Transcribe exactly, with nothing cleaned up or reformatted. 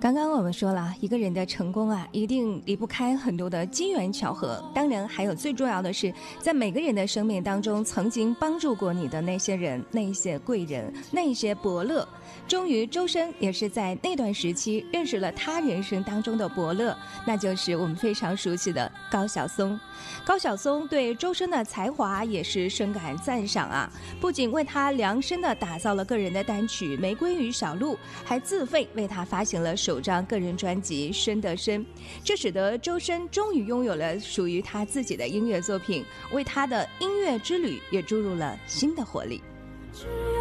刚刚我们说了，一个人的成功啊，一定离不开很多的机缘巧合，当然还有最重要的是，在每个人的生命当中，曾经帮助过你的那些人、那些贵人、那些伯乐。终于周深也是在那段时期认识了他人生当中的伯乐，那就是我们非常熟悉的高晓松。高晓松对周深的才华也是深感赞赏啊，不仅为他量身的打造了个人的单曲《玫瑰与小鹿》，还自费为他发行了首张个人专辑《深的深》，这使得周深终于拥有了属于他自己的音乐作品，为他的音乐之旅也注入了新的活力。